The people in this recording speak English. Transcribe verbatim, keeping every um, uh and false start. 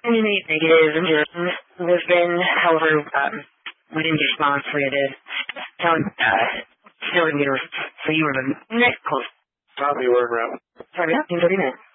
any negative interactions there's been, however, um, we didn't get a response, we had to tell him, uh, still didn't get a response, so you were the next close. Probably were around. Sorry, yeah, thirty minutes.